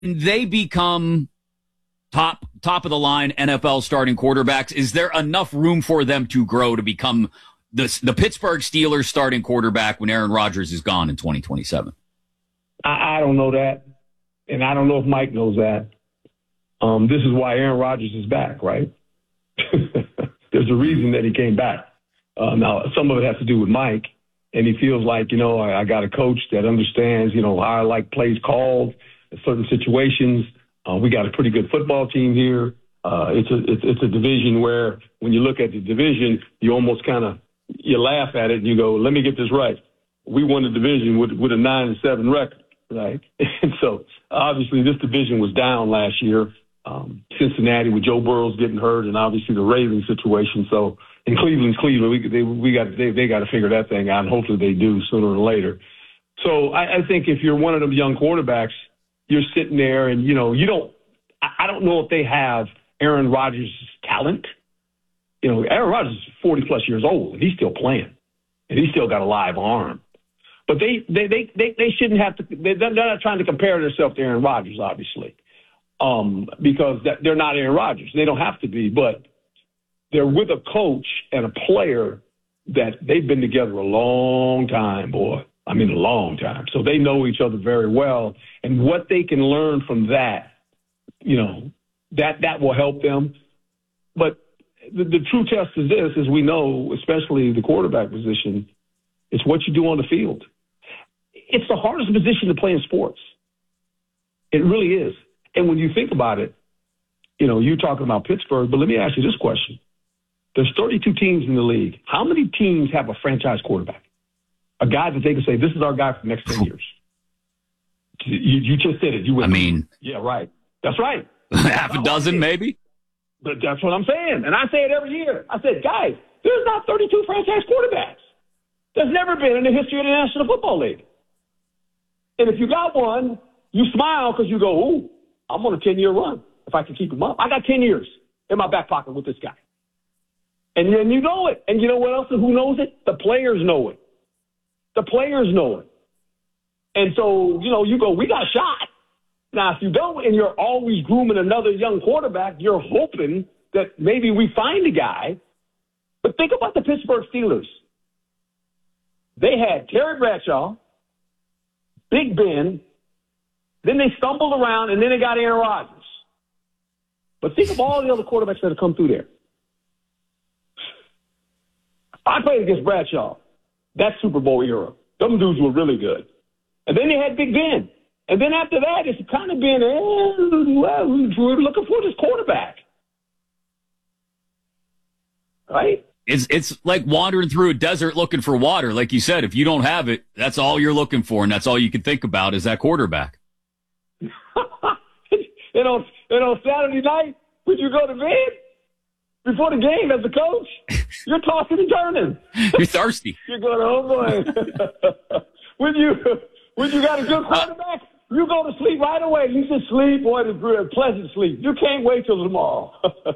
they become top of the line NFL starting quarterbacks, is there enough room for them to grow to become the Pittsburgh Steelers starting quarterback when Aaron Rodgers is gone in 2027? I don't know that, and I don't know if Mike knows that. This is why Aaron Rodgers is back, right? There's a reason that he came back. Now, some of it has to do with Mike, and he feels like, I got a coach that understands, how I like plays called in certain situations. We got a pretty good football team here. It's a division where when you look at the division, you almost you laugh at it and you go, let me get this right. We won the division with a 9-7 record, right? And so obviously this division was down last year. Cincinnati with Joe Burrow getting hurt, and obviously the Ravens situation. So in Cleveland, they got to figure that thing out, and hopefully they do sooner or later. So I think if you're one of them young quarterbacks, you're sitting there and, I don't know if they have Aaron Rodgers' talent. Aaron Rodgers is 40-plus years old, and he's still playing, and he's still got a live arm. But they shouldn't have to – they're not trying to compare themselves to Aaron Rodgers, obviously, because they're not Aaron Rodgers. They don't have to be, but they're with a coach and a player that they've been together a long time, boy. I mean, a long time. So they know each other very well. And what they can learn from that, that will help them. But the true test is this, as we know, especially the quarterback position, it's what you do on the field. It's the hardest position to play in sports. It really is. And when you think about it, you're talking about Pittsburgh, but let me ask you this question. There's 32 teams in the league. How many teams have a franchise quarterback? A guy that they can say, this is our guy for the next 10 years. You just said it. Yeah, right. That's right. Half a dozen, maybe? But that's what I'm saying. And I say it every year. I said, guys, there's not 32 franchise quarterbacks. There's never been in the history of the National Football League. And if you got one, you smile because you go, ooh, I'm on a 10-year run if I can keep him up. I got 10 years in my back pocket with this guy. And then you know it. And you know what else? Who knows it? The players know it. The players know it. And so, you go, we got a shot. Now, if you don't and you're always grooming another young quarterback, you're hoping that maybe we find a guy. But think about the Pittsburgh Steelers. They had Terry Bradshaw, Big Ben, then they stumbled around, and then they got Aaron Rodgers. But think of all the other quarterbacks that have come through there. I played against Bradshaw. That Super Bowl era. Them dudes were really good. And then they had Big Ben. And then after that, it's kind of been, we're looking for this quarterback. Right? It's like wandering through a desert looking for water. Like you said, if you don't have it, that's all you're looking for, and that's all you can think about is that quarterback. On Saturday night, when you go to bed, before the game as a coach, you're tossing and turning. You're thirsty. You're going, oh, boy. when you got a good quarterback, you go to sleep right away. You just sleep, boy, it's pleasant sleep. You can't wait till tomorrow.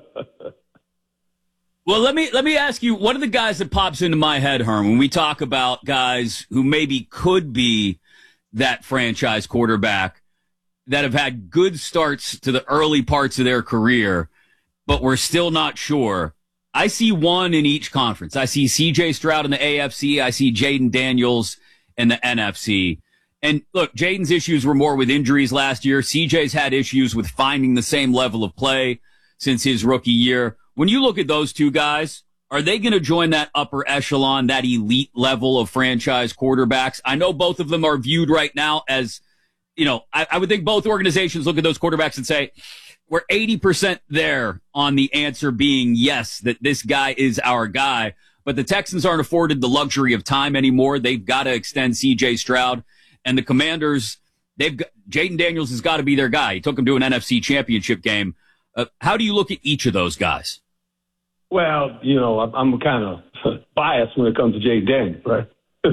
Well, let me ask you, one of the guys that pops into my head, Herm, when we talk about guys who maybe could be that franchise quarterback that have had good starts to the early parts of their career, but we're still not sure. I see one in each conference. I see C.J. Stroud in the AFC. I see Jayden Daniels in the NFC. And look, Jayden's issues were more with injuries last year. C.J.'s had issues with finding the same level of play since his rookie year. When you look at those two guys, are they going to join that upper echelon, that elite level of franchise quarterbacks? I know both of them are viewed right now as, I would think both organizations look at those quarterbacks and say, we're 80% there on the answer being yes, that this guy is our guy. But the Texans aren't afforded the luxury of time anymore. They've got to extend C.J. Stroud. And the Commanders, Jayden Daniels has got to be their guy. He took him to an NFC championship game. How do you look at each of those guys? Well, I'm kind of biased when it comes to Jayden Daniels, right?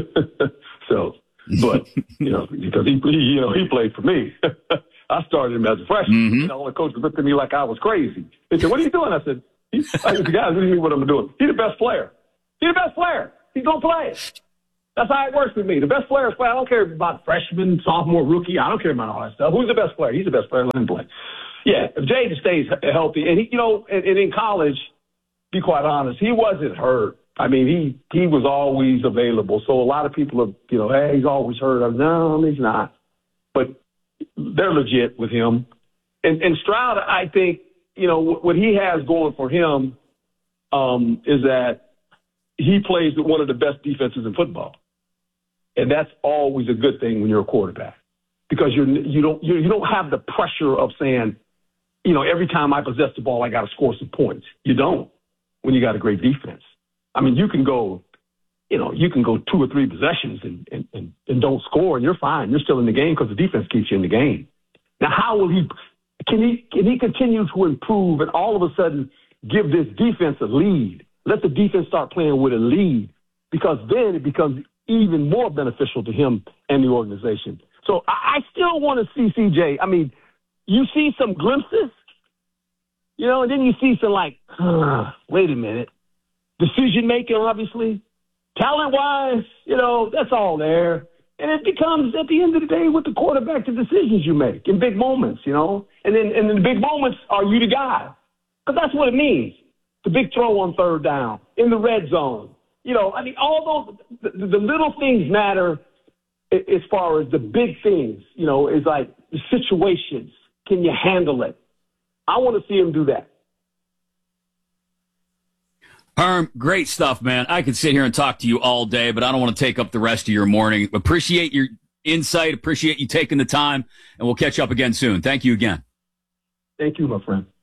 But because he played for me. I started him as a freshman. Mm-hmm. The coach looked at me like I was crazy. They said, what are you doing? I said, guys, what do you mean what I'm doing? He's the best player. He's the best player. He's going to play. That's how it works with me. The best player is play. I don't care about freshman, sophomore, rookie. I don't care about all that stuff. Who's the best player? He's the best player. Let him play. Yeah, if Jaden stays healthy, and he, and in college, be quite honest, he wasn't hurt. I mean, he was always available. So a lot of people are, hey, he's always hurt. No, he's not. But they're legit with him. And Stroud, I think, what he has going for him is that he plays with one of the best defenses in football. And that's always a good thing when you're a quarterback, because you don't have the pressure of saying, every time I possess the ball, I got to score some points. You don't when you got a great defense. I mean, you can go 2 or 3 possessions and don't score, and you're fine. You're still in the game because the defense keeps you in the game. Now, how will can he continue to improve and all of a sudden give this defense a lead? Let the defense start playing with a lead, because then it becomes even more beneficial to him and the organization. So I still want to see CJ. I mean, you see some glimpses, and then you see some wait a minute. Decision-making, obviously. Talent-wise, that's all there. And it becomes, at the end of the day, with the quarterback, the decisions you make in big moments, And then the big moments, are you the guy? Because that's what it means. The big throw on third down, in the red zone. All those, the little things matter as far as the big things, is like the situations. Can you handle it? I want to see him do that. Herm, great stuff, man. I could sit here and talk to you all day, but I don't want to take up the rest of your morning. Appreciate your insight. Appreciate you taking the time, and we'll catch up again soon. Thank you again. Thank you, my friend.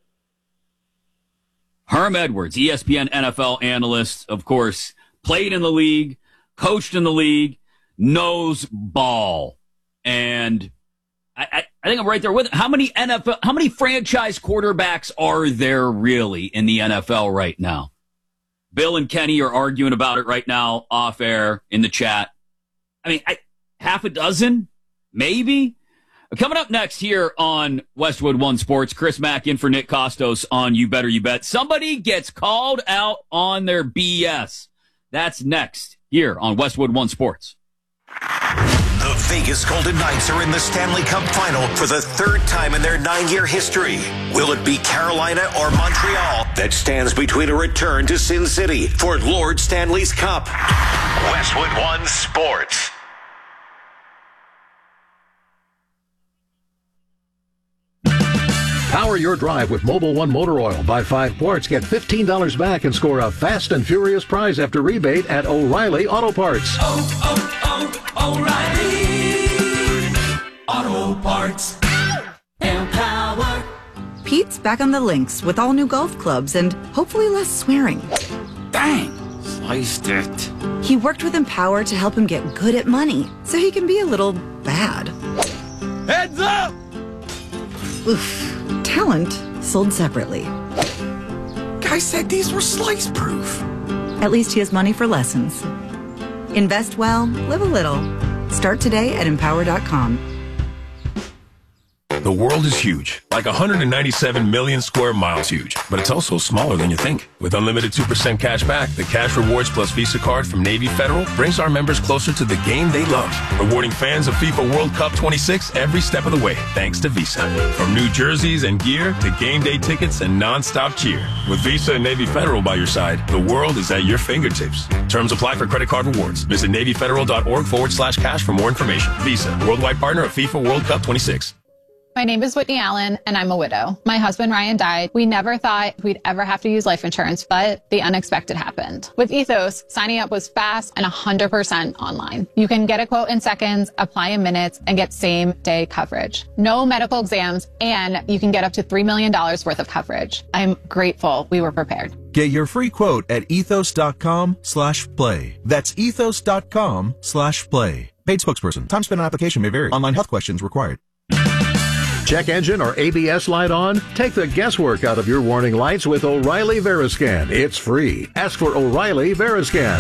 Herm Edwards, ESPN NFL analyst, of course, played in the league, coached in the league, knows ball. And I think I'm right there with it. How many franchise quarterbacks are there really in the NFL right now? Bill and Kenny are arguing about it right now off air in the chat. I mean, half a dozen, maybe. Coming up next here on Westwood One Sports, Chris Mack in for Nick Costos on You Better You Bet. Somebody gets called out on their BS. That's next here on Westwood One Sports. The Vegas Golden Knights are in the Stanley Cup Final for the 3rd time in their 9-year history. Will it be Carolina or Montreal that stands between a return to Sin City for Lord Stanley's Cup? Westwood One Sports. Power your drive with Mobil 1 Motor Oil. Buy 5 quarts, get $15 back, and score a fast and furious prize after rebate at O'Reilly Auto Parts. O'Reilly Auto Parts. Empower. Pete's back on the links with all new golf clubs and hopefully less swearing. Dang, sliced it. He worked with Empower to help him get good at money so he can be a little bad. Heads up! Oof. Talent sold separately. Guy said these were slice proof. At least he has money for lessons. Invest well, live a little. Start today at empower.com. The world is huge, like 197 million square miles huge, but it's also smaller than you think. With unlimited 2% cash back, the Cash Rewards Plus Visa card from Navy Federal brings our members closer to the game they love, rewarding fans of FIFA World Cup 26 every step of the way, thanks to Visa. From new jerseys and gear to game day tickets and non-stop cheer. With Visa and Navy Federal by your side, the world is at your fingertips. Terms apply for credit card rewards. Visit NavyFederal.org/cash for more information. Visa, worldwide partner of FIFA World Cup 26. My name is Whitney Allen, and I'm a widow. My husband, Ryan, died. We never thought we'd ever have to use life insurance, but the unexpected happened. With Ethos, signing up was fast and 100% online. You can get a quote in seconds, apply in minutes, and get same-day coverage. No medical exams, and you can get up to $3 million worth of coverage. I'm grateful we were prepared. Get your free quote at ethos.com/play. That's ethos.com/play. Paid spokesperson. Time spent on application may vary. Online health questions required. Check engine or ABS light on? Take the guesswork out of your warning lights with O'Reilly Veriscan. It's free. Ask for O'Reilly Veriscan.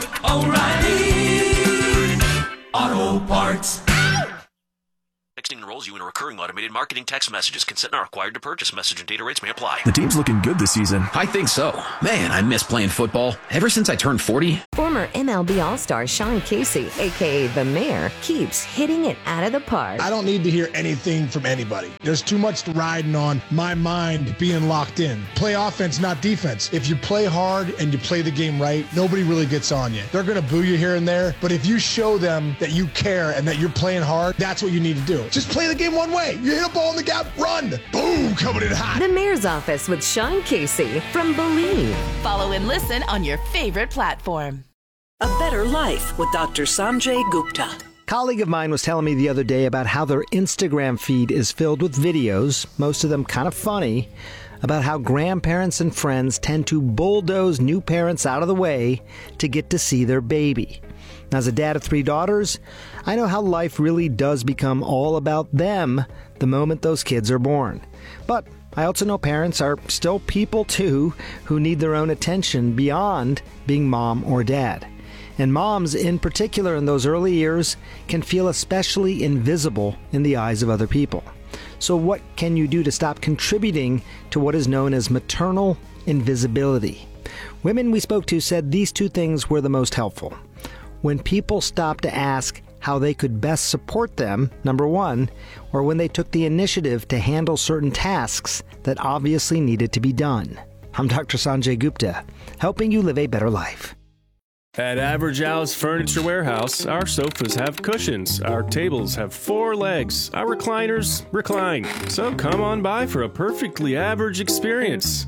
O'Reilly Auto Parts. Texting roll enrolls you in a recurring automated marketing text messages. Consent not required to purchase. Message and data rates may apply. The team's looking good this season. I think so. Man, I miss playing football. Ever since I turned 40. Former MLB All-Star Sean Casey, a.k.a. The Mayor, keeps hitting it out of the park. I don't need to hear anything from anybody. There's too much riding on my mind being locked in. Play offense, not defense. If you play hard and you play the game right, nobody really gets on you. They're going to boo you here and there, but if you show them that you care and that you're playing hard, that's what you need to do. Just play the game one way. You hit a ball in the gap, run. Boom, coming in hot. The Mayor's Office with Sean Casey from Believe. Follow and listen on your favorite platform. A Better Life with Dr. Sanjay Gupta. A colleague of mine was telling me the other day about how their Instagram feed is filled with videos, most of them kind of funny, about how grandparents and friends tend to bulldoze new parents out of the way to get to see their baby. As a dad of 3 daughters, I know how life really does become all about them the moment those kids are born. But I also know parents are still people too who need their own attention beyond being mom or dad. And moms, in particular in those early years, can feel especially invisible in the eyes of other people. So what can you do to stop contributing to what is known as maternal invisibility? Women we spoke to said these 2 things were the most helpful. When people stopped to ask how they could best support them, number 1, or when they took the initiative to handle certain tasks that obviously needed to be done. I'm Dr. Sanjay Gupta, helping you live a better life. At Average Al's Furniture Warehouse, our sofas have cushions, our tables have 4 legs, our recliners recline. So come on by for a perfectly average experience.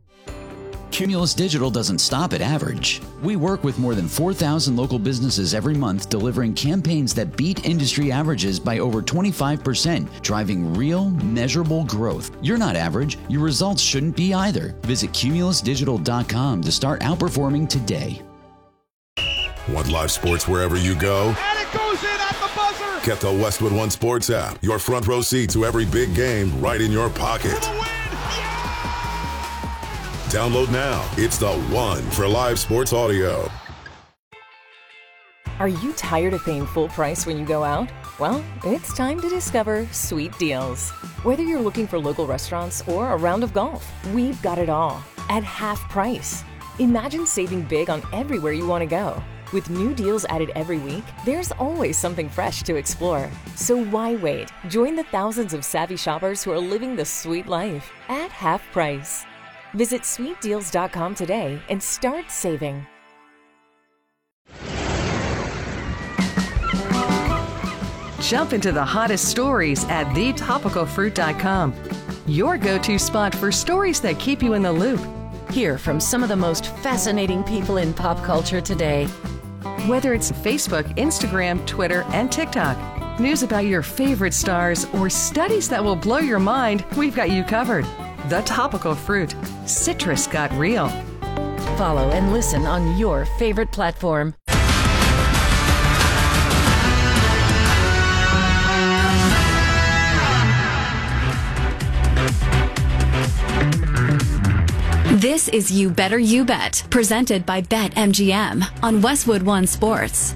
Cumulus Digital doesn't stop at average. We work with more than 4,000 local businesses every month, delivering campaigns that beat industry averages by over 25%, driving real, measurable growth. You're not average. Your results shouldn't be either. Visit cumulusdigital.com to start outperforming today. Want live sports wherever you go? And it goes in at the buzzer! Get the Westwood One Sports app. Your front row seat to every big game right in your pocket. Download now. It's the one for live sports audio. Are you tired of paying full price when you go out? Well, it's time to discover Sweet Deals. Whether you're looking for local restaurants or a round of golf, we've got it all at half price. Imagine saving big on everywhere you want to go. With new deals added every week, there's always something fresh to explore. So why wait? Join the thousands of savvy shoppers who are living the sweet life at half price. Visit sweetdeals.com today and start saving. Jump into the hottest stories at thetopicalfruit.com. Your go-to spot for stories that keep you in the loop. Hear from some of the most fascinating people in pop culture today. Whether it's Facebook, Instagram, Twitter, and TikTok, news about your favorite stars, or studies that will blow your mind, we've got you covered. The Topical Fruit. Citrus got real. Follow and listen on your favorite platform. This is You Better You Bet, presented by BetMGM on Westwood One Sports.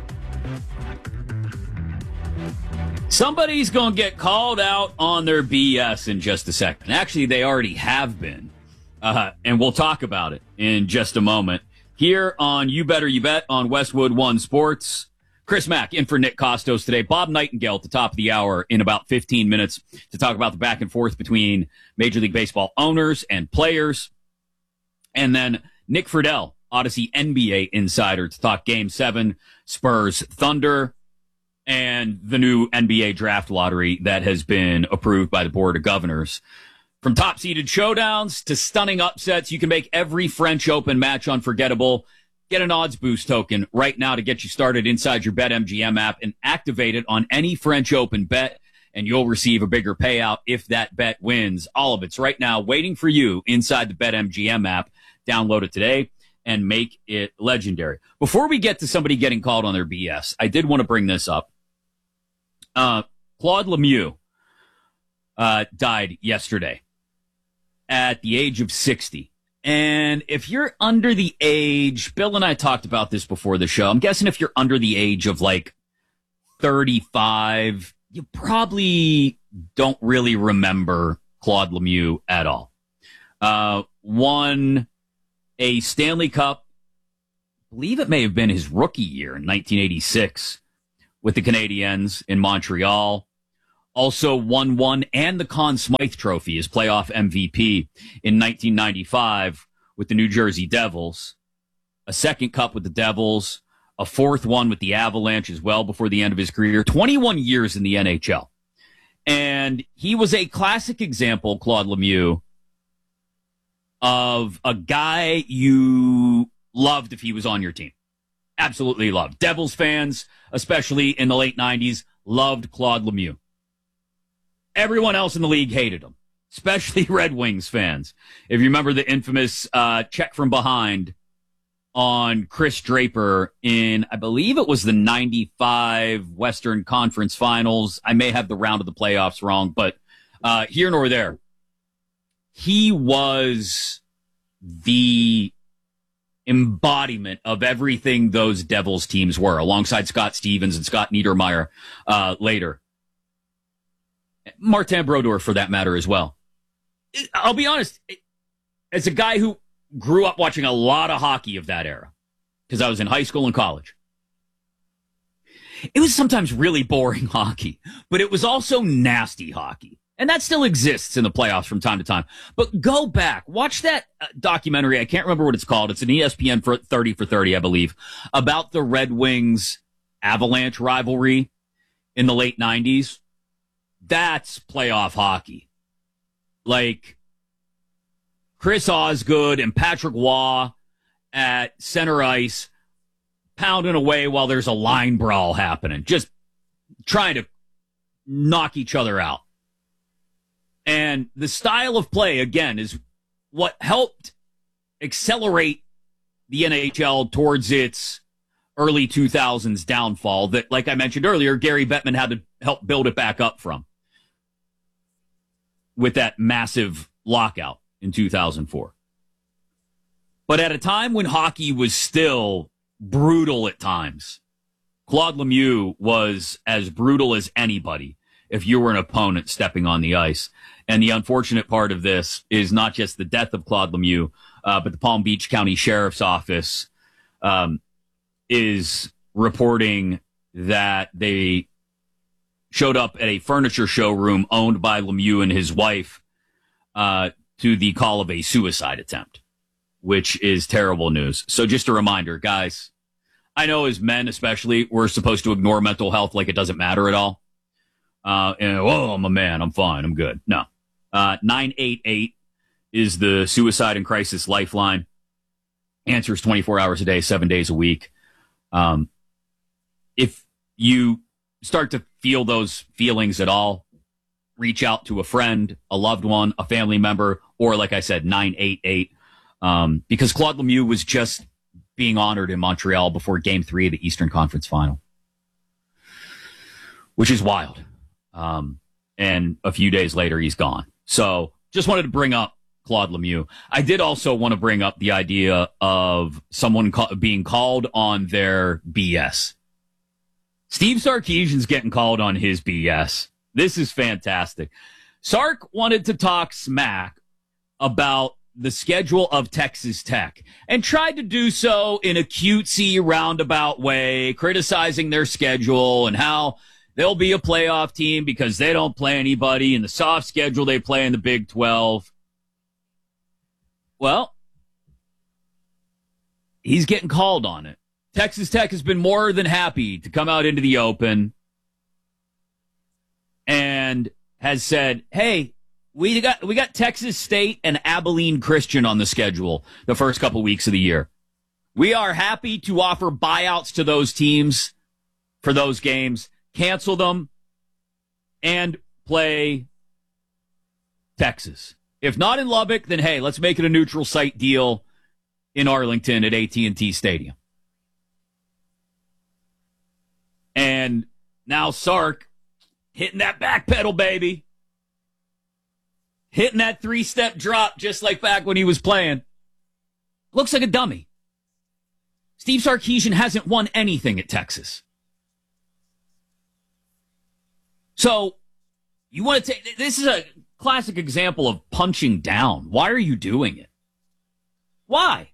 Somebody's going to get called out on their BS in just a second. Actually, they already have been. And we'll talk about it in just a moment. Here on You Better You Bet on Westwood One Sports. Chris Mack in for Nick Costos today. Bob Nightingale at the top of the hour in about 15 minutes to talk about the back and forth between Major League Baseball owners and players. And then Nick Friedel, Odyssey NBA insider, to talk Game 7, Spurs Thunder, and the new NBA draft lottery that has been approved by the Board of Governors. From top-seeded showdowns to stunning upsets, you can make every French Open match unforgettable. Get an odds boost token right now to get you started inside your BetMGM app and activate it on any French Open bet, and you'll receive a bigger payout if that bet wins. All of it's right now waiting for you inside the BetMGM app. Download it today and make it legendary. Before we get to somebody getting called on their BS, I did want to bring this up. Claude Lemieux died yesterday at the age of 60. And if you're under the age, Bill and I talked about this before the show, I'm guessing if you're under the age of like 35, you probably don't really remember Claude Lemieux at all. Won a Stanley Cup, I believe it may have been his rookie year in 1986 with the Canadiens in Montreal. Also won one and the Conn Smythe Trophy as playoff MVP in 1995 with the New Jersey Devils. A second cup with the Devils, a fourth one with the Avalanche as well before the end of his career. 21 years in the NHL. And he was a classic example, Claude Lemieux, of a guy you loved if he was on your team. Absolutely loved. Devils fans, especially in the late 90s, loved Claude Lemieux. Everyone else in the league hated him, especially Red Wings fans. If you remember the infamous check from behind on Chris Draper in, I believe it was the 95 Western Conference Finals. I may have the round of the playoffs wrong, but here nor there. He was the embodiment of everything those Devils teams were, alongside Scott Stevens and Scott Niedermayer later. Martin Brodeur, for that matter, as well. I'll be honest, as a guy who grew up watching a lot of hockey of that era, because I was in high school and college, it was sometimes really boring hockey, but it was also nasty hockey. And that still exists in the playoffs from time to time. But go back, watch that documentary. I can't remember what it's called. It's an ESPN for 30 for 30, I believe, about the Red Wings Avalanche rivalry in the late 90s. That's playoff hockey. Like Chris Osgood and Patrick Waugh at center ice pounding away while there's a line brawl happening, just trying to knock each other out. And the style of play, again, is what helped accelerate the NHL towards its early 2000s downfall that, like I mentioned earlier, Gary Bettman had to help build it back up from with that massive lockout in 2004. But at a time when hockey was still brutal at times, Claude Lemieux was as brutal as anybody if you were an opponent stepping on the ice. And the unfortunate part of this is not just the death of Claude Lemieux, but the Palm Beach County Sheriff's Office is reporting that they showed up at a furniture showroom owned by Lemieux and his wife to the call of a suicide attempt, which is terrible news. So just a reminder, guys, I know as men especially, we're supposed to ignore mental health like it doesn't matter at all. I'm a man, I'm fine, I'm good. No. 988 is the Suicide and Crisis Lifeline. Answers 24 hours a day, 7 days a week. If you start to feel those feelings at all, reach out to a friend, a loved one, a family member, or like I said, 988. Because Claude Lemieux was just being honored in Montreal before Game 3 of the Eastern Conference Final, which is wild. And a few days later, he's gone. So just wanted to bring up Claude Lemieux. I did also want to bring up the idea of someone being called on their BS. Steve Sarkisian's getting called on his BS. This is fantastic. Sark wanted to talk smack about the schedule of Texas Tech and tried to do so in a cutesy roundabout way, criticizing their schedule and how they'll be a playoff team because they don't play anybody in the soft schedule they play in the Big 12. Well, he's getting called on it. Texas Tech has been more than happy to come out into the open and has said, hey, we got Texas State and Abilene Christian on the schedule the first couple weeks of the year. We are happy to offer buyouts to those teams for those games, cancel them, and play Texas. If not in Lubbock, then hey, let's make it a neutral site deal in Arlington at AT&T Stadium. And now Sark hitting that back pedal, baby. Hitting that three-step drop just like back when he was playing. Looks like a dummy. Steve Sarkisian hasn't won anything at Texas. So You want to take, this is a classic example of punching down. Why are you doing it? Why?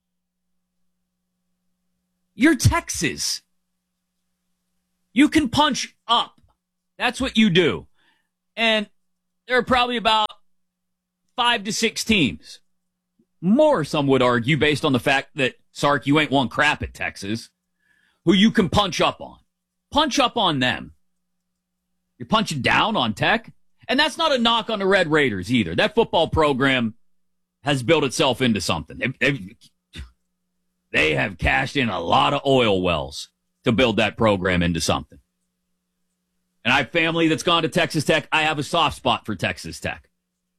You're Texas. You can punch up. That's what you do. And there are probably about 5 to 6 teams. More, some would argue, based on the fact that, Sark, you ain't won crap at Texas, who you can punch up on. Punch up on them. You're punching down on Tech? And that's not a knock on the Red Raiders either. That football program has built itself into something. They have cashed in a lot of oil wells to build that program into something. And I have family that's gone to Texas Tech. I have a soft spot for Texas Tech.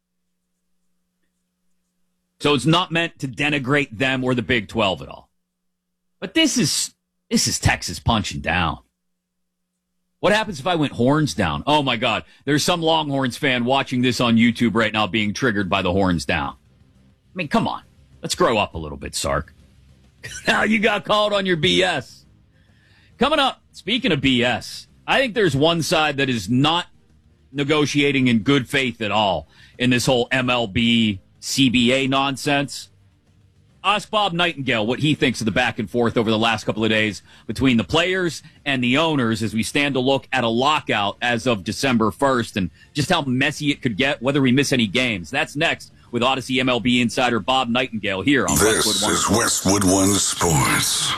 So it's not meant to denigrate them or the Big 12 at all. But this is Texas punching down. What happens if I went horns down? Oh, my God. There's some Longhorns fan watching this on YouTube right now being triggered by the horns down. I mean, come on. Let's grow up a little bit, Sark. Now you got called on your BS. Coming up, speaking of BS, I think there's one side that is not negotiating in good faith at all in this whole MLB CBA nonsense. Ask Bob Nightingale what he thinks of the back and forth over the last couple of days between the players and the owners as we stand to look at a lockout as of December 1st and just how messy it could get, whether we miss any games. That's next with Odyssey MLB insider Bob Nightingale here on Westwood One. This is Westwood One Sports.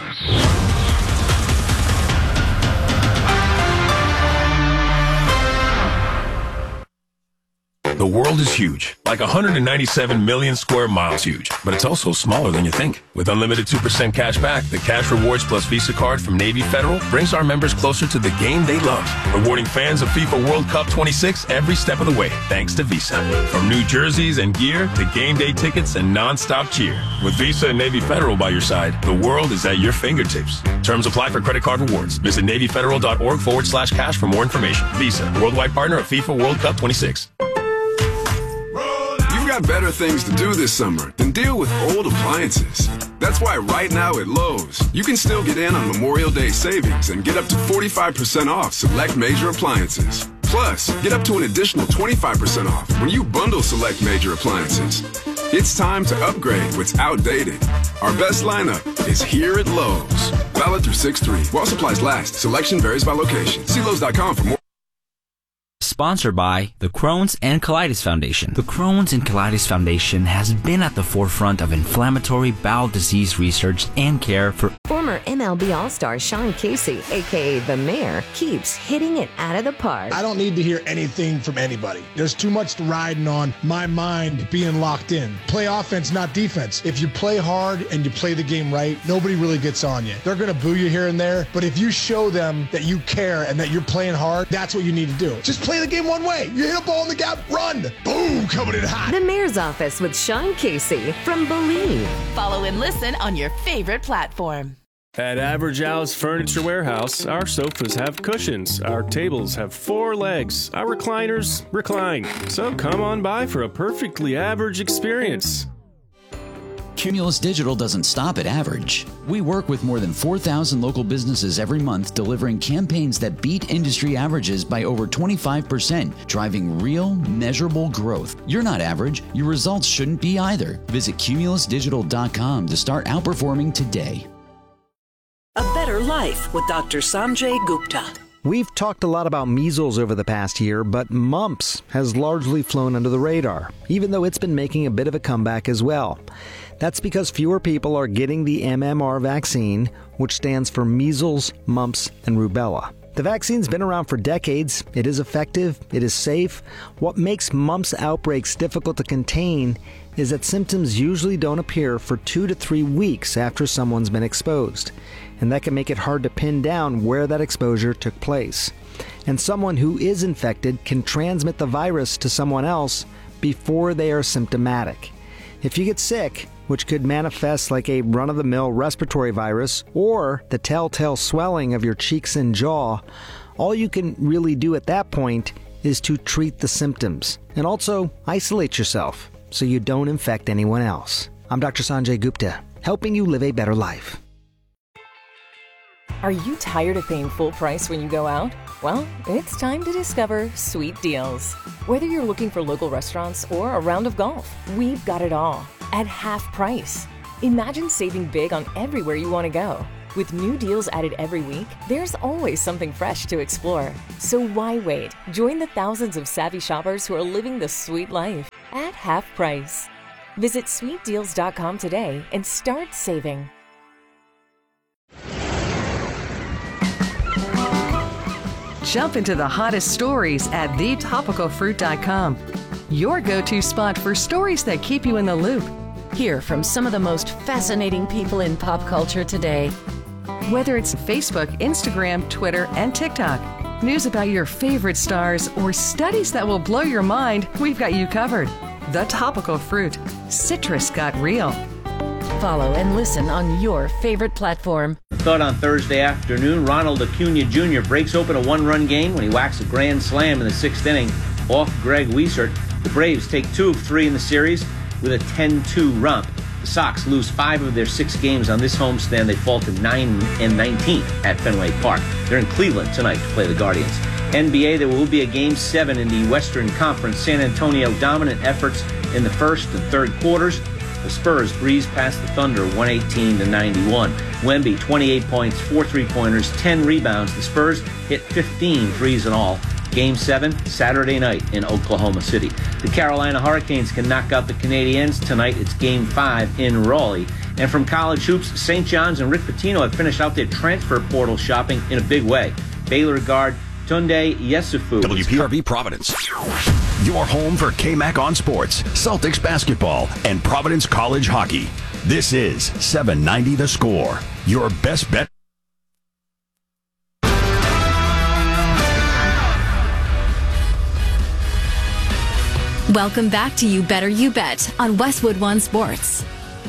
The world is huge, like 197 million square miles huge, but it's also smaller than you think. With unlimited 2% cash back, the Cash Rewards Plus Visa card from Navy Federal brings our members closer to the game they love, rewarding fans of FIFA World Cup 26 every step of the way, thanks to Visa. From new jerseys and gear to game day tickets and non-stop cheer. With Visa and Navy Federal by your side, the world is at your fingertips. Terms apply for credit card rewards. Visit NavyFederal.org/cash for more information. Visa, worldwide partner of FIFA World Cup 26. Got better things to do this summer than deal with old appliances. That's why right now at Lowe's, you can still get in on Memorial Day savings and get up to 45% off select major appliances. Plus, get up to an additional 25% off when you bundle select major appliances. It's time to upgrade what's outdated. Our best lineup is here at Lowe's. Valid through 6/3. While supplies last. Selection varies by location. See Lowe's.com for more. Sponsored by the Crohn's and Colitis Foundation. The Crohn's and Colitis Foundation has been at the forefront of inflammatory bowel disease research and care for former MLB All-Star Sean Casey, a.k.a. The Mayor, keeps hitting it out of the park. I don't need to hear anything from anybody. There's too much riding on my mind being locked in. Play offense, not defense. If you play hard and you play the game right, nobody really gets on you. They're going to boo you here and there, but if you show them that you care and that you're playing hard, that's what you need to do. Just play the game one way. You hit a ball in the gap, run. Boom, coming in hot. The Mayor's Office with Sean Casey from Believe. Follow and listen on your favorite platform. At Average Al's Furniture Warehouse, our sofas have cushions, our tables have 4 legs, our recliners recline. So come on by for a perfectly average experience. Cumulus Digital doesn't stop at average. We work with more than 4,000 local businesses every month, delivering campaigns that beat industry averages by over 25%, driving real, measurable growth. You're not average. Your results shouldn't be either. Visit cumulusdigital.com to start outperforming today. A Better Life with Dr. Sanjay Gupta. We've talked a lot about measles over the past year, but mumps has largely flown under the radar, even though it's been making a bit of a comeback as well. That's because fewer people are getting the MMR vaccine, which stands for measles, mumps, and rubella. The vaccine's been around for decades. It is effective. It is safe. What makes mumps outbreaks difficult to contain is that symptoms usually don't appear for 2 to 3 weeks after someone's been exposed. And that can make it hard to pin down where that exposure took place. And someone who is infected can transmit the virus to someone else before they are symptomatic. If you get sick, which could manifest like a run-of-the-mill respiratory virus or the telltale swelling of your cheeks and jaw, all you can really do at that point is to treat the symptoms and also isolate yourself so you don't infect anyone else. I'm Dr. Sanjay Gupta, helping you live a better life. Are you tired of paying full price when you go out? Well, it's time to discover sweet deals. Whether you're looking for local restaurants or a round of golf, we've got it all at half price. Imagine saving big on everywhere you want to go. With new deals added every week, there's always something fresh to explore. So why wait? Join the thousands of savvy shoppers who are living the sweet life at half price. Visit sweetdeals.com today and start saving. Jump into the hottest stories at thetopicalfruit.com. Your go-to spot for stories that keep you in the loop. Hear from some of the most fascinating people in pop culture today. Whether it's Facebook, Instagram, Twitter, and TikTok, news about your favorite stars, or studies that will blow your mind, we've got you covered. The Topical Fruit. Citrus got real. Follow and listen on your favorite platform. Thought on Thursday afternoon, Ronald Acuna Jr. breaks open a one-run game when he whacks a grand slam in the sixth inning off Greg Wiesert. The Braves take 2 of 3 in the series with a 10-2 run. The Sox lose 5 of their 6 games on this homestand. They fall to 9-19 at Fenway Park. They're in Cleveland tonight to play the Guardians. NBA, there will be a Game 7 in the Western Conference. San Antonio dominant efforts in the first and third quarters. The Spurs breeze past the Thunder 118-91. Wemby, 28 points, 4 3-pointers, 10 rebounds. The Spurs hit 15 threes in all. Game 7, Saturday night in Oklahoma City. The Carolina Hurricanes can knock out the Canadiens. Tonight it's Game 5 in Raleigh. And from college hoops, St. John's and Rick Pitino have finished out their transfer portal shopping in a big way. Baylor guard Tunde Yesufu. WPRB Providence. Your home for KMAC on sports, Celtics basketball, and Providence College hockey. This is 790 The Score. Your best bet. Welcome back to You Better You Bet on Westwood One Sports.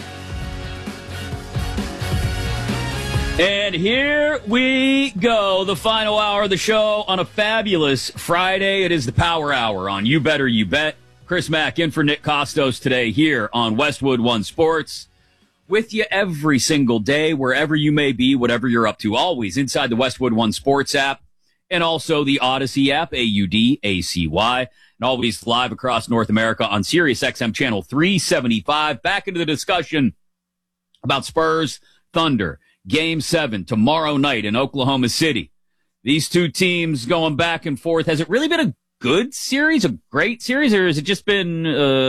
And here we go, the final hour of the show on a fabulous Friday. It is the Power Hour on You Better You Bet. Chris Mack in for Nick Costos today here on Westwood One Sports. With you every single day, wherever you may be, whatever you're up to, always inside the Westwood One Sports app and also the Odyssey app, AUDACY, and always live across North America on Sirius XM Channel 375. Back into the discussion about Spurs Thunder. Game 7 tomorrow night in Oklahoma City. These two teams going back and forth. Has it really been a good series, a great series, or has it just been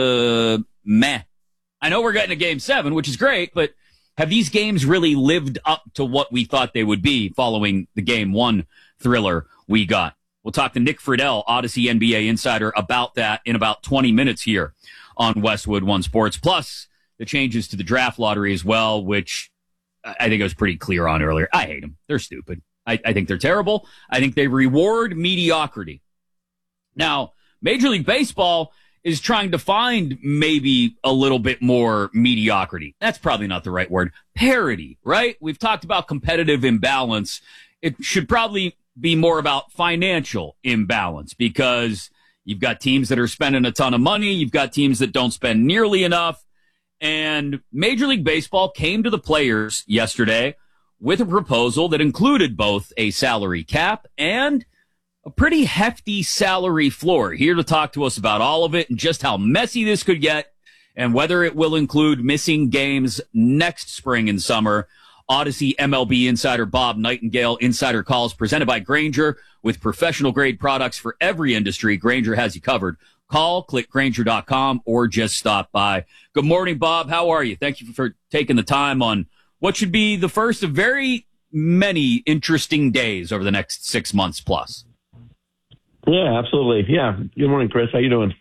meh? I know we're getting a Game 7, which is great, but have these games really lived up to what we thought they would be following the Game 1 thriller we got? We'll talk to Nick Friedel, Odyssey NBA insider, about that in about 20 minutes here on Westwood One Sports. Plus, the changes to the draft lottery as well, which I think I was pretty clear on earlier. I hate them. They're stupid. I think they're terrible. I think they reward mediocrity. Now, Major League Baseball is trying to find maybe a little bit more mediocrity. That's probably not the right word. Parity, right? We've talked about competitive imbalance. It should probably be more about financial imbalance because you've got teams that are spending a ton of money. You've got teams that don't spend nearly enough. And Major League Baseball came to the players yesterday with a proposal that included both a salary cap and a pretty hefty salary floor. Here to talk to us about all of it and just how messy this could get and whether it will include missing games next spring and summer. Odyssey MLB insider Bob Nightingale. Insider Calls presented by Grainger. With professional-grade products for every industry, Grainger has you covered. Call, click Grainger.com, or just stop by. Good morning, Bob. How are you? Thank you for taking the time on what should be the first of very many interesting days over the next 6 months plus. Yeah, absolutely. Yeah. Good morning, Chris. How you doing?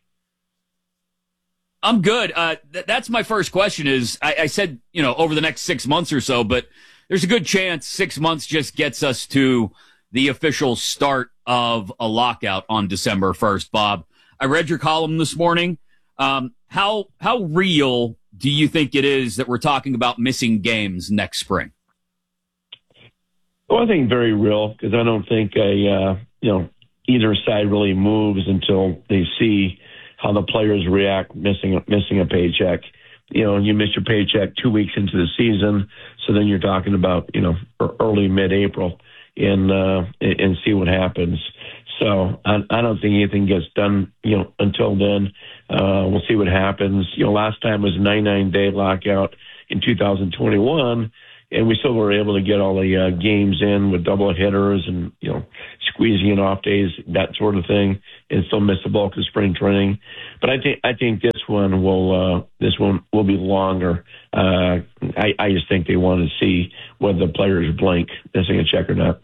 I'm good. That's my first question is, I said, over the next 6 months or so, but there's a good chance 6 months just gets us to the official start of a lockout on December 1st, Bob. I read your column this morning. How real do you think it is that we're talking about missing games next spring? Well, I think very real because I don't think either side really moves until they see how the players react missing a paycheck. You miss your paycheck 2 weeks into the season, so then you're talking about early mid-April. and see what happens. So I don't think anything gets done, until then. We'll see what happens. Last time was a 99-day lockout in 2021, and we still were able to get all the games in with double hitters and, squeezing in off days, that sort of thing, and still miss the bulk of spring training. But I think this one will be longer. I just think they want to see whether the players blink, missing a check or not.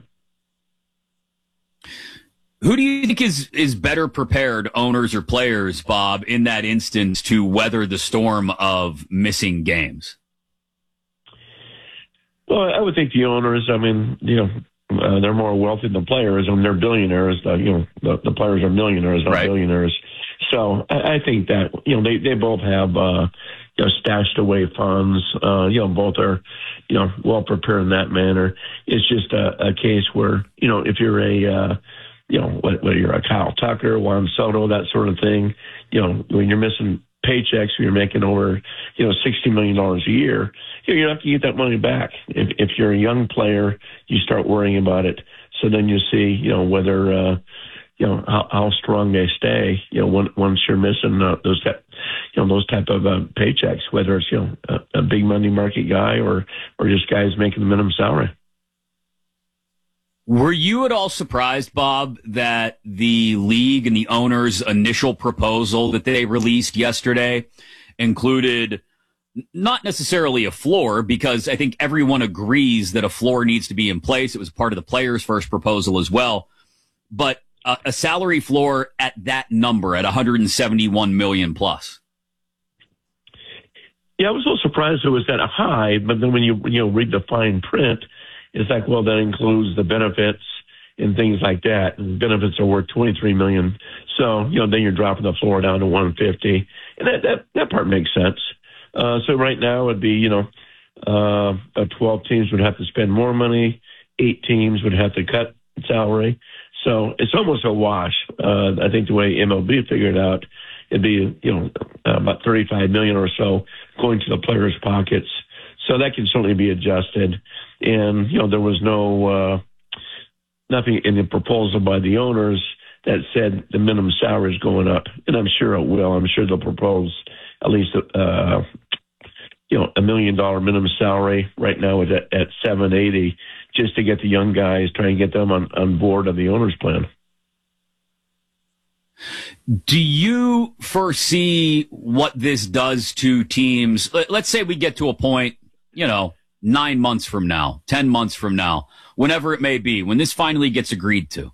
Who do you think is better prepared, owners or players, Bob, in that instance to weather the storm of missing games? Well, I would think the owners. I mean, they're more wealthy than the players. I mean, they're billionaires. The players are millionaires, not billionaires. So I think that they both have stashed away funds. Both are well prepared in that manner. It's just a case where if you're whether you're a Kyle Tucker, Juan Soto, that sort of thing, when you're missing paychecks, when you're making over, $60 million a year, you have to get that money back. If you're a young player, you start worrying about it. So then you see, whether, how strong they stay, once you're missing those type of paychecks, whether it's, a big money market guy or just guys making the minimum salary. Were you at all surprised, Bob, that the league and the owners' initial proposal that they released yesterday included not necessarily a floor, because I think everyone agrees that a floor needs to be in place. It was part of the players' first proposal as well, but a salary floor at that number, at $171 million plus. Yeah, I was a little surprised it was that high, but then when you read the fine print, it's like, well, that includes the benefits and things like that. And benefits are worth $23 million. So, then you're dropping the floor down to $150. And that part makes sense. So right now it'd be, 12 teams would have to spend more money. 8 teams would have to cut salary. So it's almost a wash. I think the way MLB figured it out, it'd be, about $35 million or so going to the players' pockets. So that can certainly be adjusted. And, there was nothing in the proposal by the owners that said the minimum salary is going up. And I'm sure it will. I'm sure they'll propose at least, $1 million minimum salary. Right now it's at $780, just to get the young guys, try and get them on board of the owner's plan. Do you foresee what this does to teams? Let's say we get to a point, 9 months from now, 10 months from now, whenever it may be, when this finally gets agreed to.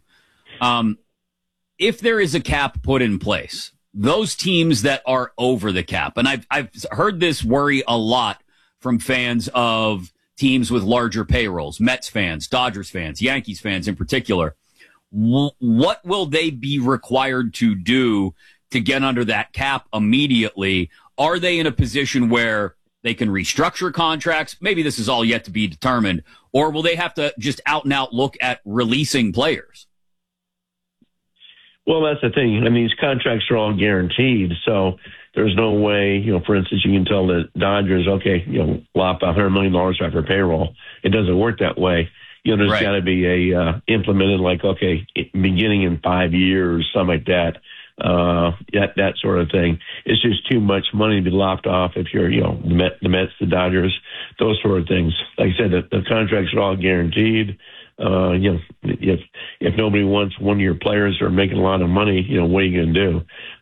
If there is a cap put in place, those teams that are over the cap, and I've heard this worry a lot from fans of teams with larger payrolls, Mets fans, Dodgers fans, Yankees fans in particular. What will they be required to do to get under that cap immediately? Are they in a position where they can restructure contracts? Maybe this is all yet to be determined. Or will they have to just out and out look at releasing players? Well, that's the thing. I mean, these contracts are all guaranteed. So there's no way, for instance, you can tell the Dodgers, okay, lop $100 million off their payroll. It doesn't work that way. There's got to be implemented like, okay, beginning in 5 years, something like that. That sort of thing. It's just too much money to be lopped off if you're, the Mets, the Dodgers, those sort of things. Like I said, the contracts are all guaranteed. If nobody wants one-year players who are making a lot of money, what are you going to do?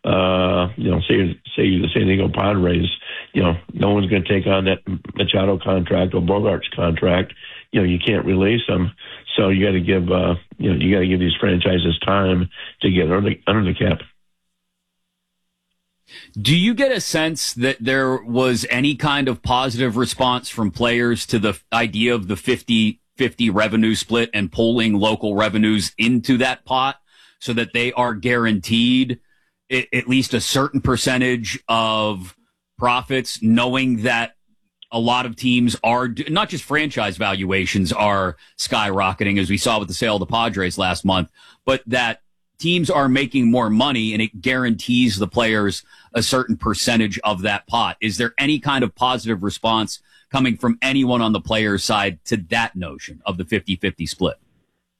Say the San Diego Padres, no one's going to take on that Machado contract or Bogart's contract. You can't release them. So you got to give, these franchises time to get under the cap. Do you get a sense that there was any kind of positive response from players to the idea of the 50-50 revenue split and pulling local revenues into that pot so that they are guaranteed at least a certain percentage of profits, knowing that a lot of teams are, not just franchise valuations are skyrocketing, as we saw with the sale of the Padres last month, but that teams are making more money and it guarantees the players a certain percentage of that pot. Is there any kind of positive response coming from anyone on the players' side to that notion of the 50-50 split?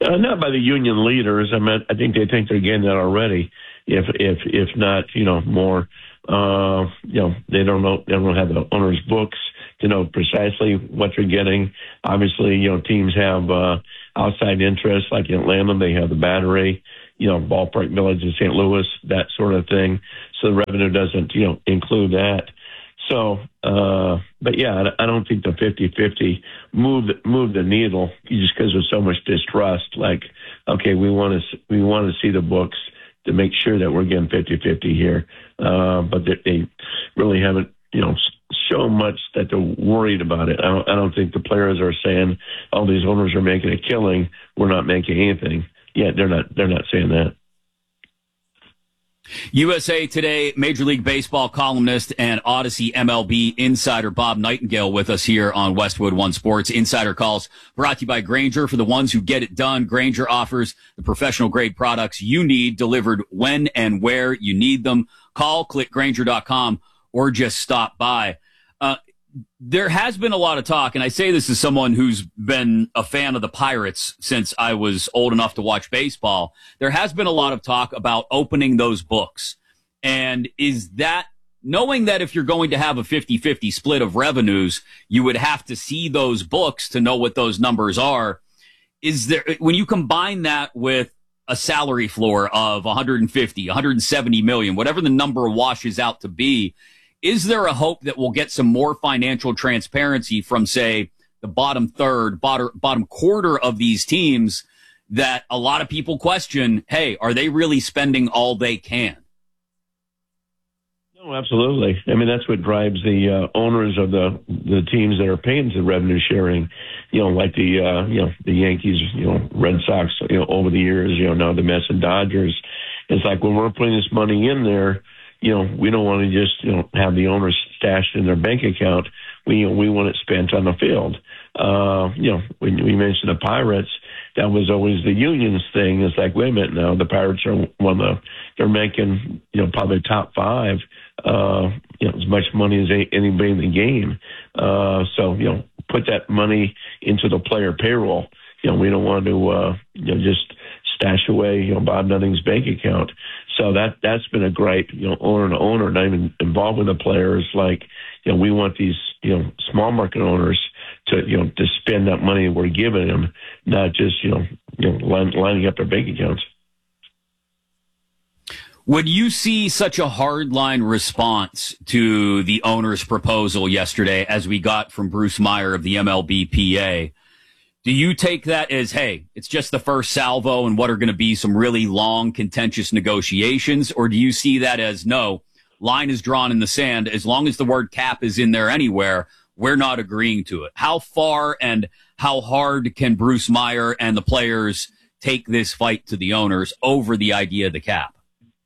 Not by the union leaders. I think they think they're getting that already. If not, more. They don't know. They don't have the owner's books to know precisely what they're getting. Obviously, teams have outside interests, like in Atlanta, they have the Battery, Ballpark Village in St. Louis, that sort of thing. So the revenue doesn't, include that. So, but yeah, I don't think the 50-50 moved the needle just because there's so much distrust. Like, okay, we want to see the books to make sure that we're getting 50-50 here. But they really haven't, shown much that they're worried about it. I don't think the players are saying, "Oh, these owners are making a killing. We're not making anything." Yeah, they're not saying that. USA Today Major League Baseball columnist and Odyssey MLB insider Bob Nightingale with us here on Westwood One Sports. Insider Calls brought to you by Grainger. For the ones who get it done, Grainger offers the professional grade products you need delivered when and where you need them. Call, click Grainger.com, or just stop by. There has been a lot of talk, and I say this as someone who's been a fan of the Pirates since I was old enough to watch baseball. There has been a lot of talk about opening those books. And is that, knowing that if you're going to have a 50-50 split of revenues, you would have to see those books to know what those numbers are. Is there, when you combine that with a salary floor of 150, 170 million, whatever the number washes out to be, is there a hope that we'll get some more financial transparency from, say, the bottom third, bottom quarter of these teams that a lot of people question, hey, are they really spending all they can? No, absolutely. I mean, that's what drives the owners of the teams that are paying the revenue sharing, like the Yankees, Red Sox, over the years, now the Mets and Dodgers. It's like when we're putting this money in there, we don't want to just, have the owners stashed in their bank account. We want it spent on the field. When we mentioned the Pirates, that was always the union's thing. It's like, wait a minute now, the Pirates are they're making, probably top five, as much money as anybody in the game. So, put that money into the player payroll. We don't want to, just stash away, Bob Nutting's bank account. So that's been a great, owner to owner, not even involved with the players. Like, we want these, small market owners to spend that money we're giving them, not just, lining up their bank accounts. Would you see such a hardline response to the owner's proposal yesterday as we got from Bruce Meyer of the MLBPA? Do you take that as, hey, it's just the first salvo and what are going to be some really long, contentious negotiations? Or do you see that as, no, line is drawn in the sand. As long as the word cap is in there anywhere, we're not agreeing to it? How far and how hard can Bruce Meyer and the players take this fight to the owners over the idea of the cap?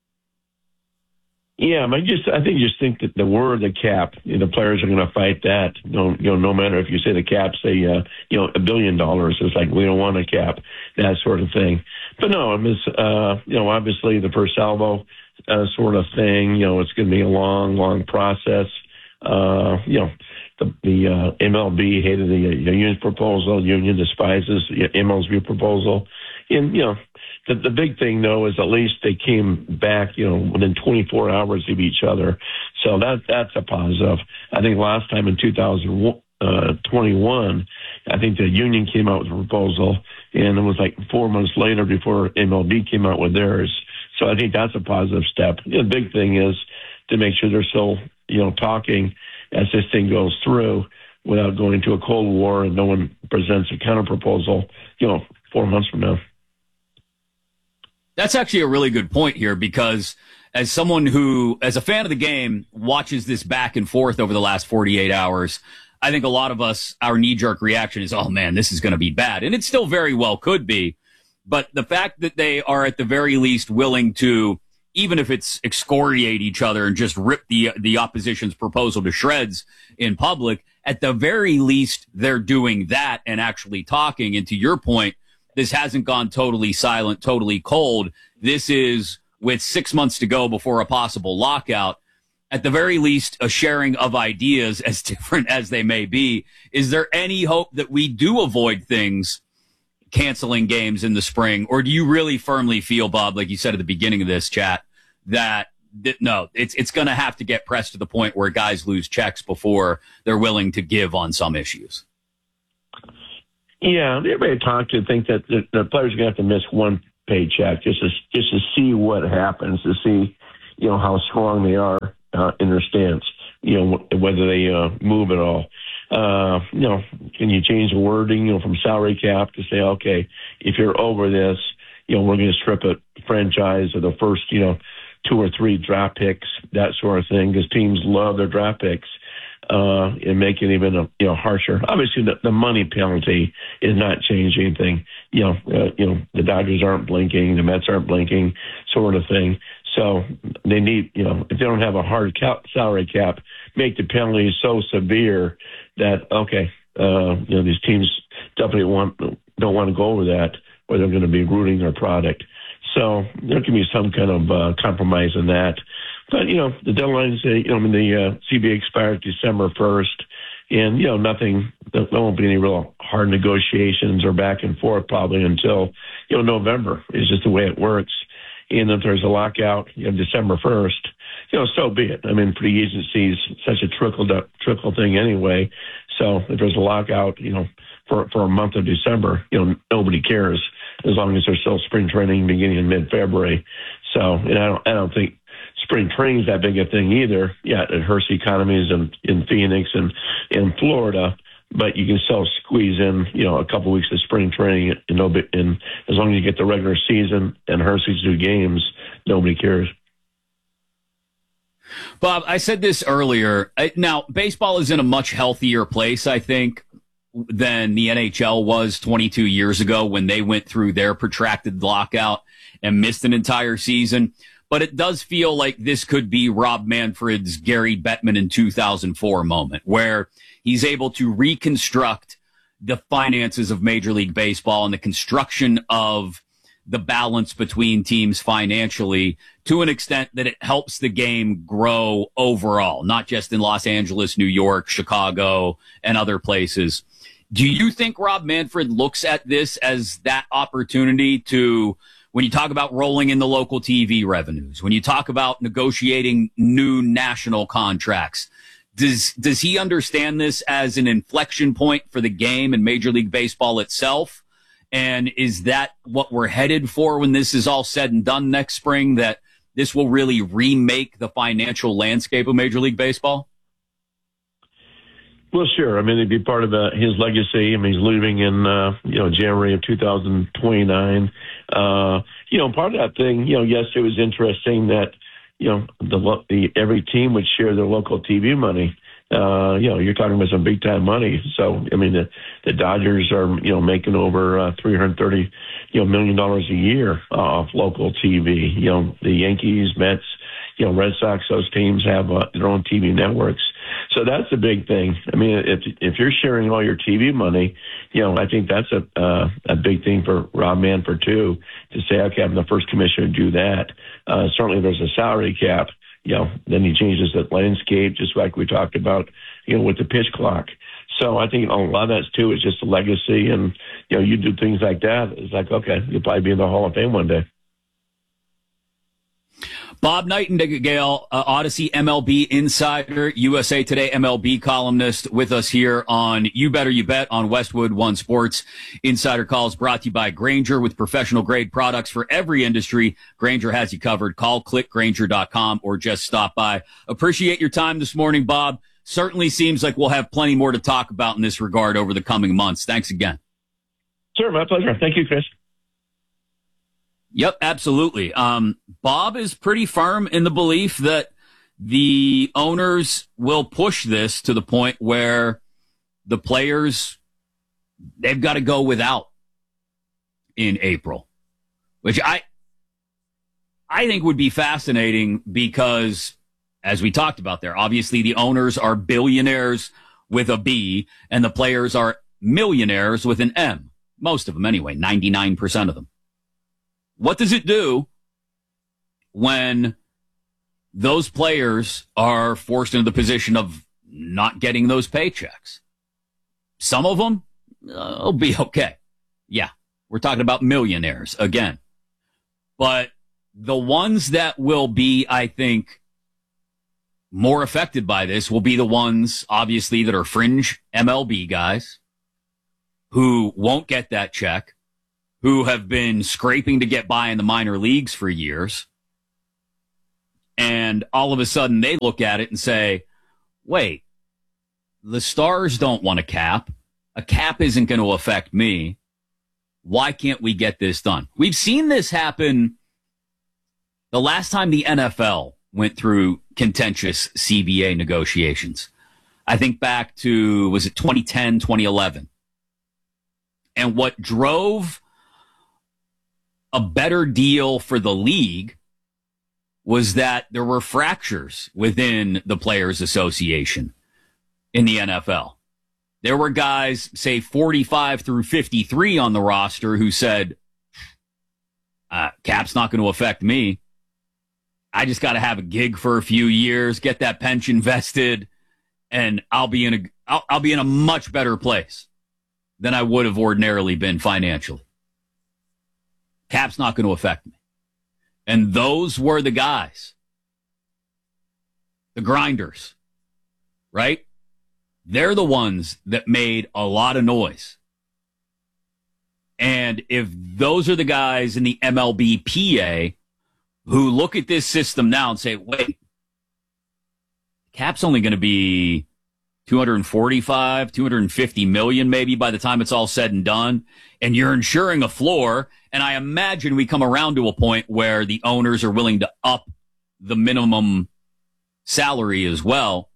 Yeah, I think that the word the cap, the players are going to fight that. No matter if you say the cap, say $1 billion, it's like we don't want a cap, that sort of thing. But no, obviously the first salvo sort of thing. It's going to be a long process. The MLB hated the union's proposal. The union despises the MLB's proposal, and The big thing, though, is at least they came back, within 24 hours of each other. So that's a positive. I think last time in 2021, I think the union came out with a proposal, and it was like 4 months later before MLB came out with theirs. So I think that's a positive step. The big thing is to make sure they're still, talking as this thing goes through without going to a Cold War and no one presents a counter proposal, 4 months from now. That's actually a really good point here, because as someone who, as a fan of the game, watches this back and forth over the last 48 hours, I think a lot of us, our knee-jerk reaction is, oh man, this is going to be bad. And it still very well could be. But the fact that they are at the very least willing to, even if it's excoriate each other and just rip the opposition's proposal to shreds in public, at the very least they're doing that and actually talking. And to your point, this hasn't gone totally silent, totally cold. This is, with 6 months to go before a possible lockout, at the very least, a sharing of ideas, as different as they may be. Is there any hope that we do avoid things canceling games in the spring? Or do you really firmly feel, Bob, like you said at the beginning of this chat, that no, it's going to have to get pressed to the point where guys lose checks before they're willing to give on some issues? Yeah, everybody talked to think that the players are going to have to miss one paycheck just to see what happens, to see, how strong they are in their stance, whether they move at all. Can you change the wording, from salary cap to say, okay, if you're over this, we're going to strip a franchise of the first, 2 or 3 draft picks, that sort of thing, because teams love their draft picks, and make it even, harsher. Obviously, the money penalty is not changing anything. The Dodgers aren't blinking, the Mets aren't blinking, sort of thing. So they need, if they don't have a hard salary cap, make the penalties so severe that, okay, these teams definitely don't want to go over that, or they're going to be ruining their product. So there can be some kind of compromise in that. But, the deadline, the CBA expires December 1st, and, there won't be any real hard negotiations or back and forth probably until, November is just the way it works. And if there's a lockout, December 1st, so be it. I mean, free agency is such a trickle thing anyway. So if there's a lockout, for a month of December, nobody cares as long as there's still spring training beginning in mid-February. So, and I don't think spring training is that big a thing either. Yeah, it hurts economies in Phoenix and in Florida, but you can still squeeze in, a couple weeks of spring training, and as long as you get the regular season and Hershey's 2 games, nobody cares. Bob, I said this earlier. Now, baseball is in a much healthier place, I think, than the NHL was 22 years ago when they went through their protracted lockout and missed an entire season. But it does feel like this could be Rob Manfred's Gary Bettman in 2004 moment, where he's able to reconstruct the finances of Major League Baseball and the construction of the balance between teams financially to an extent that it helps the game grow overall, not just in Los Angeles, New York, Chicago, and other places. Do you think Rob Manfred looks at this as that opportunity to, when you talk about rolling in the local TV revenues, when you talk about negotiating new national contracts, does he understand this as an inflection point for the game and Major League Baseball itself? And is that what we're headed for when this is all said and done next spring, that this will really remake the financial landscape of Major League Baseball? Well, sure. I mean, it'd be part of his legacy. I mean, he's leaving in, January of 2029. Part of that thing, yes, it was interesting that, every team would share their local TV money. You're talking about some big time money. So, I mean, the Dodgers are, making over $330 million a year off local TV. The Yankees, Mets, Red Sox, those teams have their own TV networks. So that's a big thing. I mean, if you're sharing all your TV money, I think that's a big thing for Rob Manfred too, to say, okay, I'm the first commissioner to do that. Certainly there's a salary cap. Then he changes the landscape, just like we talked about, with the pitch clock. So I think a lot of that too is just a legacy, and you do things like that. It's like, okay, you'll probably be in the Hall of Fame one day. Bob Nightingale, Odyssey MLB insider, USA Today MLB columnist, with us here on You Better You Bet on Westwood One Sports. Insider Calls brought to you by Grainger, with professional grade products for every industry. Grainger has you covered. Call clickgrainger.com or just stop by. Appreciate your time this morning, Bob. Certainly seems like we'll have plenty more to talk about in this regard over the coming months. Thanks again. Sure, my pleasure. Thank you, Chris. Yep, absolutely. Bob is pretty firm in the belief that the owners will push this to the point where the players, they've got to go without in April, which I think would be fascinating because, as we talked about there, obviously the owners are billionaires with a B and the players are millionaires with an M. Most of them anyway, 99% of them. What does it do when those players are forced into the position of not getting those paychecks? Some of them will be okay. Yeah. We're talking about millionaires again. But the ones that will be, I think, more affected by this will be the ones, obviously, that are fringe MLB guys who won't get that check, who have been scraping to get by in the minor leagues for years. And all of a sudden they look at it and say, wait, the Stars don't want a cap. A cap isn't going to affect me. Why can't we get this done? We've seen this happen the last time the NFL went through contentious CBA negotiations. I think back to, was it 2010, 2011? And what drove a better deal for the league was that there were fractures within the Players Association in the NFL. There were guys, say 45 through 53 on the roster who said, cap's not going to affect me. I just got to have a gig for a few years, get that pension vested, and I'll be in a much better place than I would have ordinarily been financially. Cap's not going to affect me. And those were the guys, the grinders, right? They're the ones that made a lot of noise. And if those are the guys in the MLBPA who look at this system now and say, wait, cap's only going to be 245, 250 million maybe by the time it's all said and done, and you're insuring a floor, and I imagine we come around to a point where the owners are willing to up the minimum salary as well.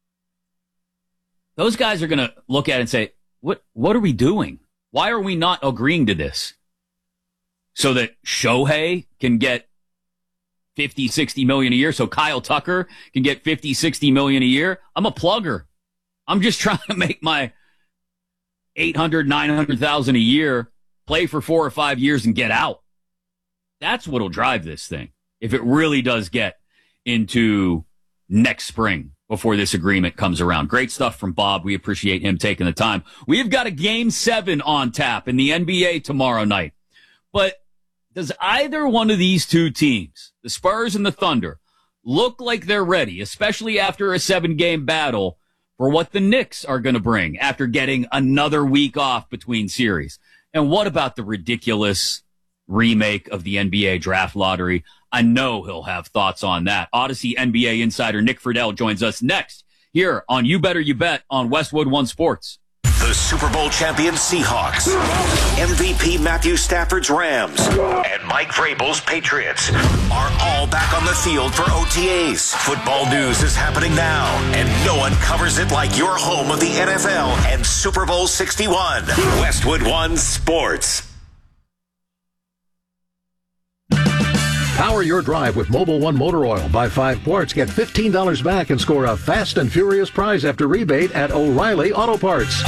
Those guys are going to look at it and say, what are we doing? Why are we not agreeing to this? So that Shohei can get 50, 60 million a year, so Kyle Tucker can get 50, 60 million a year. I'm a plugger. I'm just trying to make my 800, 900,000 a year, play for 4 or 5 years and get out. That's what'll drive this thing. If it really does get into next spring before this agreement comes around. Great stuff from Bob. We appreciate him taking the time. We've got a Game 7 on tap in the NBA tomorrow night. But does either one of these two teams, the Spurs and the Thunder, look like they're ready, especially after a 7-game battle, for what the Knicks are going to bring after getting another week off between series? And what about the ridiculous remake of the NBA draft lottery? I know he'll have thoughts on that. Odyssey NBA insider Nick Friedel joins us next here on You Better You Bet on Westwood One Sports. The Super Bowl champion Seahawks, MVP Matthew Stafford's Rams, and Mike Vrabel's Patriots are all back on the field for OTAs. Football news is happening now, and no one covers it like your home of the NFL and Super Bowl 61. Westwood One Sports. Power your drive with Mobil 1 Motor Oil. Buy 5 quarts, get $15 back, and score a fast and furious prize after rebate at O'Reilly Auto Parts.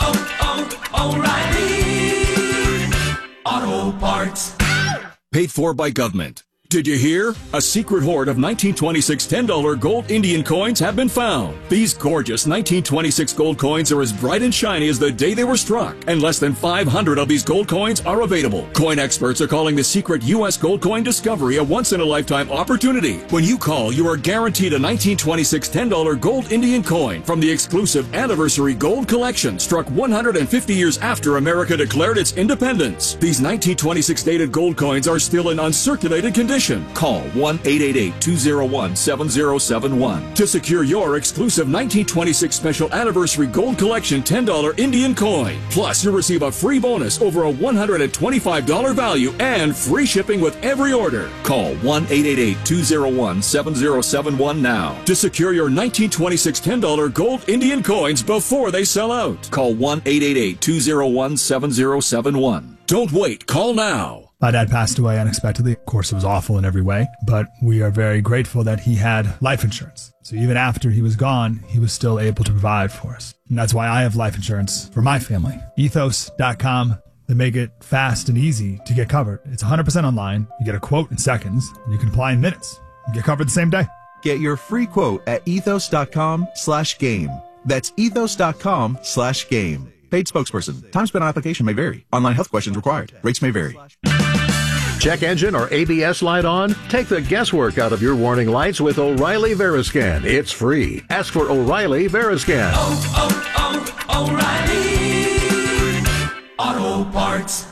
O'Reilly Auto Parts. Paid for by government. Did you hear? A secret hoard of 1926 $10 gold Indian coins have been found. These gorgeous 1926 gold coins are as bright and shiny as the day they were struck, and less than 500 of these gold coins are available. Coin experts are calling the secret U.S. gold coin discovery a once-in-a-lifetime opportunity. When you call, you are guaranteed a 1926 $10 gold Indian coin from the exclusive Anniversary Gold Collection, struck 150 years after America declared its independence. These 1926 dated gold coins are still in uncirculated condition. Call 1-888-201-7071 to secure your exclusive 1926 Special Anniversary Gold Collection $10 Indian coin. Plus, you'll receive a free bonus over a $125 value and free shipping with every order. Call 1-888-201-7071 now to secure your 1926 $10 gold Indian coins before they sell out. Call 1-888-201-7071. Don't wait. Call now. My dad passed away unexpectedly. Of course, it was awful in every way, but we are very grateful that he had life insurance. So even after he was gone, he was still able to provide for us. And that's why I have life insurance for my family. Ethos.com. They make it fast and easy to get covered. It's 100% online. You get a quote in seconds, and you can apply in minutes. You get covered the same day. Get your free quote at ethos.com/game. That's ethos.com/game. Paid spokesperson. Time spent on application may vary. Online health questions required. Rates may vary. Check engine or ABS light on? Take the guesswork out of your warning lights with O'Reilly Veriscan. It's free. Ask for O'Reilly Veriscan. O'Reilly Auto Parts.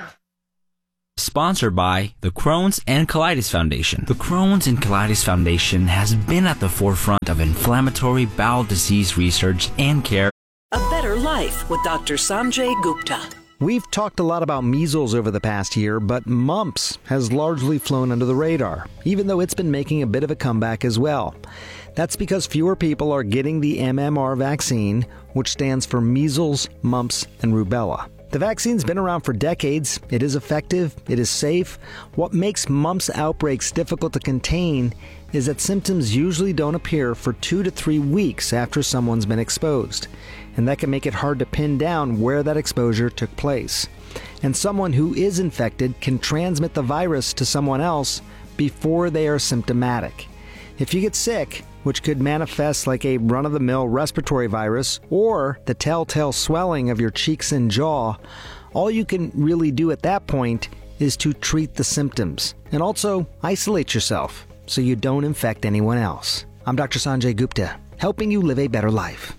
Sponsored by the Crohn's and Colitis Foundation. The Crohn's and Colitis Foundation has been at the forefront of inflammatory bowel disease research and care. A better life with Dr. Sanjay Gupta. We've talked a lot about measles over the past year, but mumps has largely flown under the radar, even though it's been making a bit of a comeback as well. That's because fewer people are getting the MMR vaccine, which stands for measles, mumps, and rubella. The vaccine's been around for decades. It is effective. It is safe. What makes mumps outbreaks difficult to contain is that symptoms usually don't appear for 2 to 3 weeks after someone's been exposed. And that can make it hard to pin down where that exposure took place. And someone who is infected can transmit the virus to someone else before they are symptomatic. If you get sick, which could manifest like a run-of-the-mill respiratory virus or the telltale swelling of your cheeks and jaw, all you can really do at that point is to treat the symptoms and also isolate yourself so you don't infect anyone else. I'm Dr. Sanjay Gupta, helping you live a better life.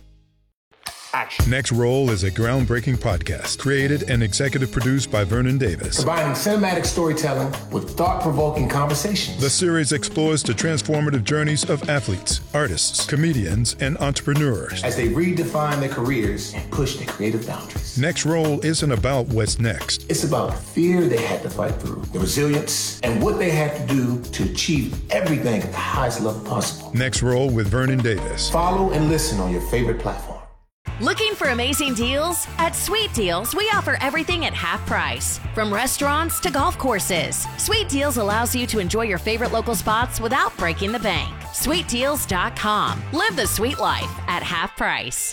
Next Roll is a groundbreaking podcast created and executive produced by Vernon Davis. Combining cinematic storytelling with thought-provoking conversations. The series explores the transformative journeys of athletes, artists, comedians, and entrepreneurs as they redefine their careers and push their creative boundaries. Next Roll isn't about what's next. It's about the fear they had to fight through, the resilience, and what they had to do to achieve everything at the highest level possible. Next Roll with Vernon Davis. Follow and listen on your favorite platform. Looking for amazing deals? At Sweet Deals, we offer everything at half price. From restaurants to golf courses, Sweet Deals allows you to enjoy your favorite local spots without breaking the bank. SweetDeals.com. Live the sweet life at half price.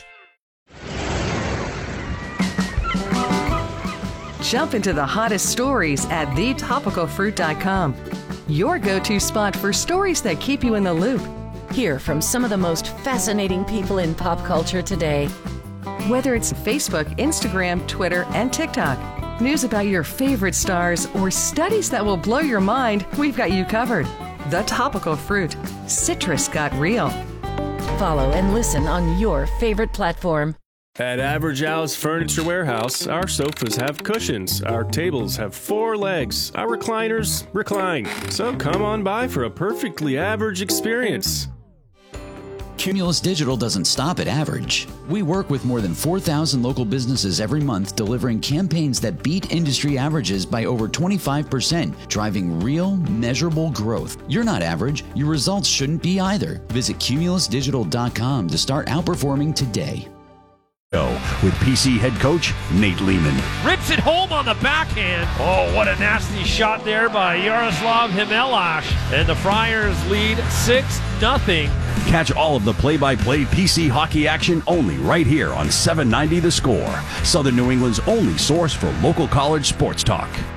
Jump into the hottest stories at thetopicalfruit.com. Your go-to spot for stories that keep you in the loop. Hear from some of the most fascinating people in pop culture today. Whether it's Facebook, Instagram, Twitter, and TikTok, news about your favorite stars, or studies that will blow your mind, we've got you covered. The Topical Fruit. Citrus got real. Follow and listen on your favorite platform. At Average Al's Furniture Warehouse, our sofas have cushions, our tables have 4 legs, our recliners recline. So come on by for a perfectly average experience. Cumulus Digital doesn't stop at average. We work with more than 4,000 local businesses every month, delivering campaigns that beat industry averages by over 25%, driving real, measurable growth. You're not average. Your results shouldn't be either. Visit cumulusdigital.com to start outperforming today. With PC head coach Nate Lehman. Rips it home on the backhand. Oh, what a nasty shot there by Yaroslav Himelash. And the Friars lead 6-0. Catch all of the play-by-play PC hockey action only right here on 790 The Score, Southern New England's only source for local college sports talk.